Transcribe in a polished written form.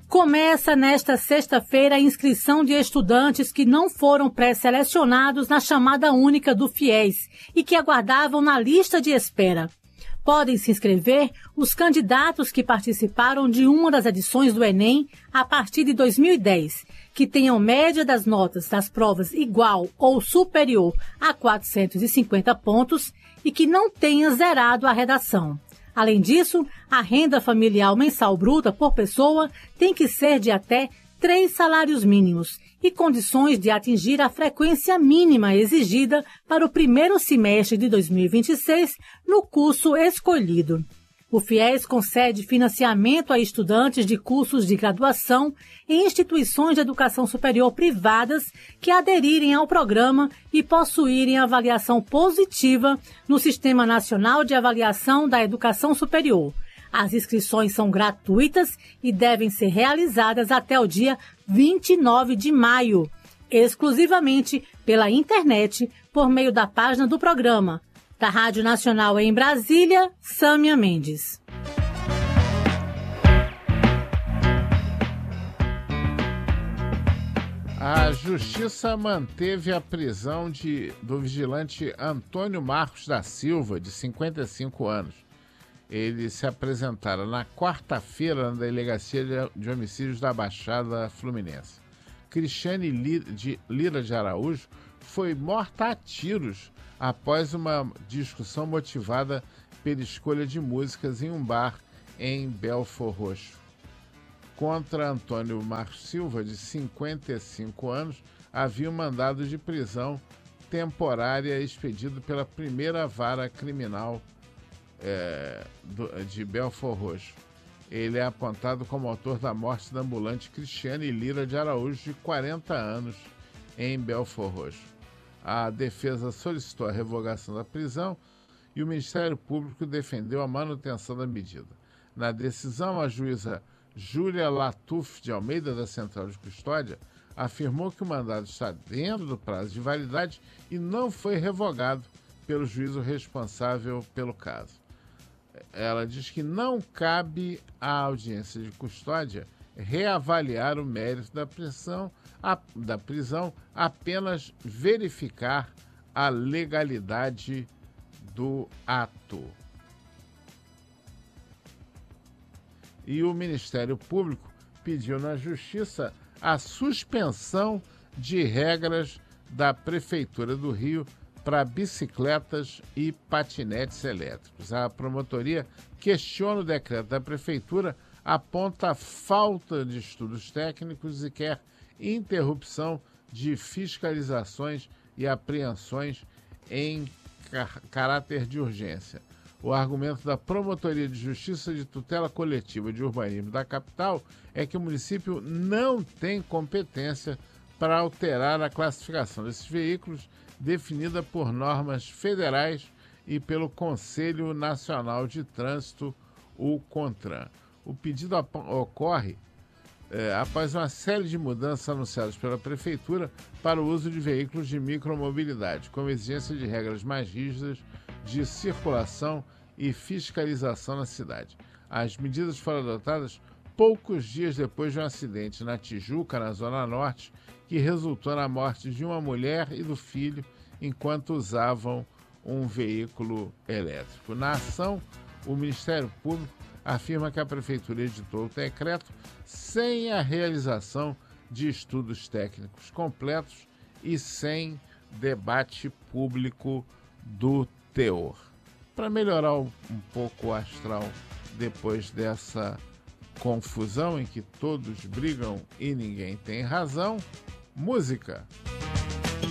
Começa nesta sexta-feira a inscrição de estudantes que não foram pré-selecionados na chamada única do FIES e que aguardavam na lista de espera. Podem se inscrever os candidatos que participaram de uma das edições do Enem a partir de 2010, que tenham média das notas das provas igual ou superior a 450 pontos e que não tenha zerado a redação. Além disso, a renda familiar mensal bruta por pessoa tem que ser de até 3 salários mínimos e condições de atingir a frequência mínima exigida para o primeiro semestre de 2026 no curso escolhido. O FIES concede financiamento a estudantes de cursos de graduação em instituições de educação superior privadas que aderirem ao programa e possuírem avaliação positiva no Sistema Nacional de Avaliação da Educação Superior. As inscrições são gratuitas e devem ser realizadas até o dia 29 de maio, exclusivamente pela internet, por meio da página do programa. Da Rádio Nacional em Brasília, Sâmia Mendes. A Justiça manteve a prisão do vigilante Antônio Marcos da Silva, de 55 anos. Ele se apresentara na quarta-feira na Delegacia de Homicídios da Baixada Fluminense. Cristiane Lira de Araújo foi morta a tiros após uma discussão motivada pela escolha de músicas em um bar em Belford Roxo. Contra Antônio Marcos Silva, de 55 anos, havia um mandado de prisão temporária expedido pela primeira vara criminal de Belford Roxo. Ele é apontado como autor da morte da ambulante Cristiane Lira de Araújo, de 40 anos, em Belford Roxo. A defesa solicitou a revogação da prisão e o Ministério Público defendeu a manutenção da medida. Na decisão, a juíza Júlia Latuf de Almeida, da Central de Custódia, afirmou que o mandado está dentro do prazo de validade e não foi revogado pelo juízo responsável pelo caso. Ela diz que não cabe à audiência de custódia reavaliar o mérito da prisão, apenas verificar a legalidade do ato. E o Ministério Público pediu na Justiça a suspensão de regras da Prefeitura do Rio para bicicletas e patinetes elétricos. A promotoria questiona o decreto da Prefeitura, aponta falta de estudos técnicos e quer interrupção de fiscalizações e apreensões em caráter de urgência. O argumento da Promotoria de Justiça de Tutela Coletiva de Urbanismo da capital é que o município não tem competência para alterar a classificação desses veículos definida por normas federais e pelo Conselho Nacional de Trânsito, o CONTRAN. O pedido ocorre após uma série de mudanças anunciadas pela Prefeitura para o uso de veículos de micromobilidade, como exigência de regras mais rígidas de circulação e fiscalização na cidade. As medidas foram adotadas poucos dias depois de um acidente na Tijuca, na Zona Norte, que resultou na morte de uma mulher e do filho enquanto usavam um veículo elétrico. Na ação, o Ministério Público afirma que a Prefeitura editou o decreto sem a realização de estudos técnicos completos e sem debate público do teor. Para melhorar um pouco o astral depois dessa confusão em que todos brigam e ninguém tem razão, música.